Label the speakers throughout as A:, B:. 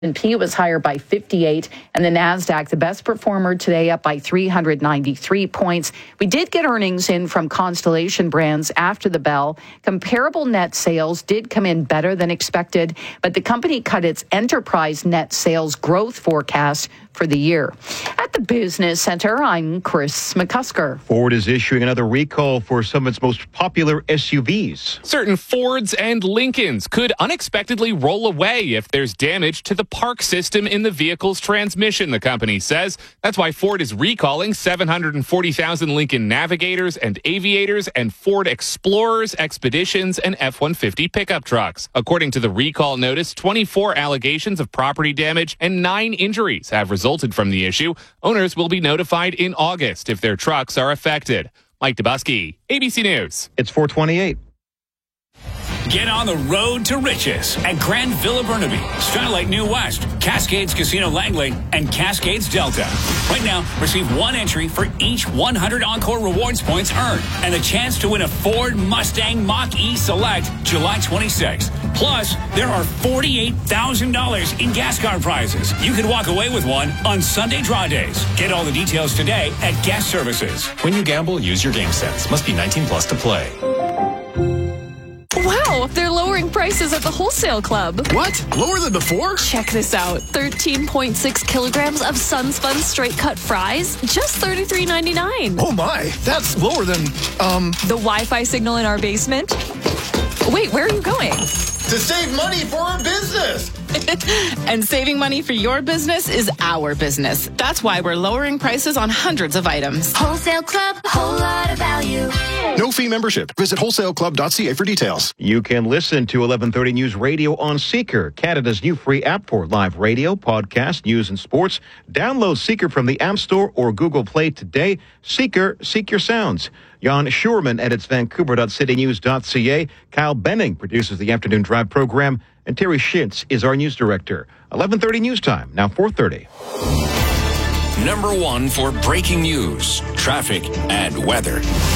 A: S&P was higher by 58, and the NASDAQ, the best performer today, up by 393 points. We did get earnings in from Constellation Brands after the bell. Comparable net sales did come in better than expected, but the company cut its enterprise net sales growth forecast for the year. At the Business Center, I'm Chris McCusker.
B: Ford is issuing another recall for some of its most popular SUVs.
C: Certain Fords and Lincolns could unexpectedly roll away if there's damage to the park system in the vehicle's transmission, the company says. That's why Ford is recalling 740,000 Lincoln Navigators and Aviators and Ford Explorers, Expeditions, and F-150 pickup trucks. According to the recall notice, 24 allegations of property damage and 9 injuries have resulted from the issue. Owners will be notified in August if their trucks are affected. Mike Dubusky, ABC News.
B: It's 428.
D: Get on the road to riches at Grand Villa Burnaby, Skylight New West, Cascades Casino Langley, and Cascades Delta. Right now, receive one entry for each 100 Encore Rewards points earned and the chance to win a Ford Mustang Mach-E Select July 26th. Plus, there are $48,000 in gas card prizes. You could walk away with one on Sunday draw days. Get all the details today at Gas Services.
E: When you gamble, use your game sense. Must be 19 plus to play.
F: Wow, they're lowering prices at the Wholesale Club.
G: What? Lower than before?
F: Check this out. 13.6 kilograms of Sunspun straight cut fries, just $33.99.
G: Oh my, that's lower than,
F: The Wi-Fi signal in our basement? Wait, where are you going?
G: To save money for our business.
H: And saving money for your business is our business. That's why we're lowering prices on hundreds of items.
I: Wholesale Club, whole lot of value.
G: No fee membership. Visit wholesaleclub.ca for details.
B: You can listen to 1130 News Radio on Seeker, Canada's new free app for live radio, podcast, news, and sports. Download Seeker from the App Store or Google Play today. Seeker, seek your sounds. Jan Schurman edits Vancouver.citynews.ca. Kyle Benning produces the Afternoon Drive program. And Terry Schintz is our news director. 1130 News Time, now 4:30.
D: Number 1 for breaking news, traffic, and weather.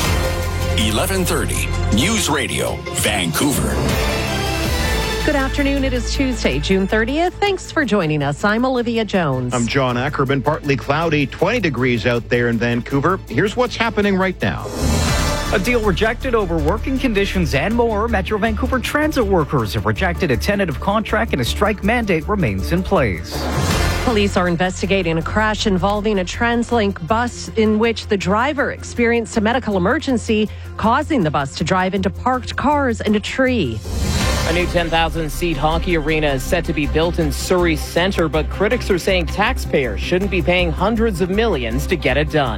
D: 1130 News Radio, Vancouver.
J: Good afternoon. It is Tuesday, June 30th. Thanks for joining us. I'm Olivia Jones.
B: I'm John Ackerman. Partly cloudy, 20 degrees out there in Vancouver. Here's what's happening right now.
K: A deal rejected over working conditions and more. Metro Vancouver transit workers have rejected a tentative contract and a strike mandate remains in place.
J: Police are investigating a crash involving a TransLink bus in which the driver experienced a medical emergency, causing the bus to drive into parked cars and a tree.
L: A new 10,000-seat hockey arena is set to be built in Surrey Centre, but critics are saying taxpayers shouldn't be paying hundreds of millions to get it done.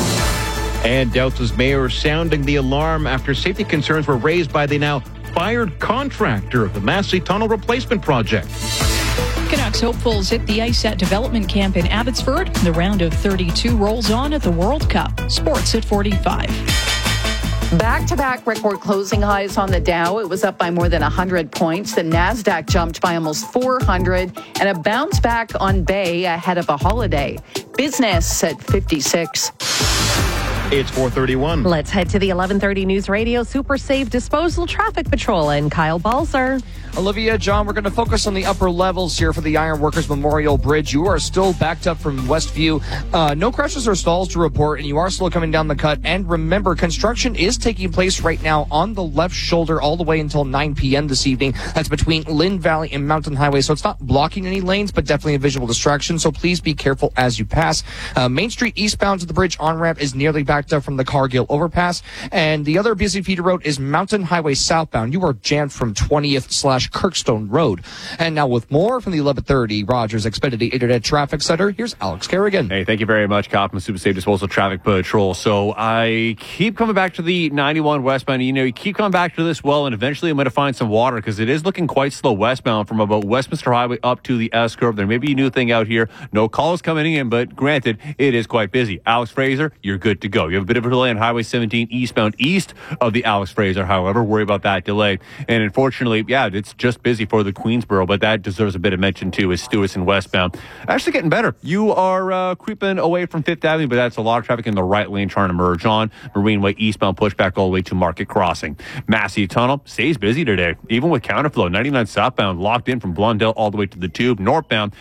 B: And Delta's mayor sounding the alarm after safety concerns were raised by the now fired contractor of the Massey Tunnel Replacement Project.
M: Canucks hopefuls hit the ICET development camp in Abbotsford. The round of 32 rolls on at the World Cup. Sports at 45.
A: Back-to-back record closing highs on the Dow. It was up by more than 100 points. The NASDAQ jumped by almost 400 and a bounce back on Bay ahead of a holiday. Business at 56.
B: It's 4:31.
J: Let's head to the 1130 News Radio Super Safe Disposal Traffic Patrol and Kyle Balzer.
N: Olivia, John, we're going to focus on the upper levels here for the Ironworkers Memorial Bridge. You are still backed up from Westview. No crashes or stalls to report, and you are still coming down the cut. And remember, construction is taking place right now on the left shoulder all the way until 9 p.m. this evening. That's between Lynn Valley and Mountain Highway. So it's not blocking any lanes, but definitely a visual distraction. So please be careful as you pass. Main Street eastbound to the bridge on-ramp is nearly backed up from the Cargill overpass. And the other busy feeder road is Mountain Highway southbound. You are jammed from 20th/Kirkstone Road. And now with more from the 1130 Rogers Xfinity Internet Traffic Center, here's Alex Kerrigan.
O: Hey, thank you very much, Kyle from Super Safe Disposal Traffic Patrol. So I keep coming back to the 91 westbound. You know, you keep coming back to this well, and eventually I'm going to find some water because it is looking quite slow westbound from about Westminster Highway up to the S-curve. There may be a new thing out here. No calls coming in, but granted, it is quite busy. Alex Fraser, you're good to go. You have a bit of a delay on Highway 17 eastbound east of the Alex Fraser, however. Worry about that delay. And unfortunately, yeah, it's it's just busy for the Queensboro, but that deserves a bit of mention too, is Stuyvesant westbound. Actually getting better. You are creeping away from Fifth Avenue, but that's a lot of traffic in the right lane trying to merge on. Marineway eastbound pushback all the way to Market Crossing. Massey Tunnel stays busy today, even with counterflow. 99 southbound locked in from Blundell all the way to the Tube. Northbound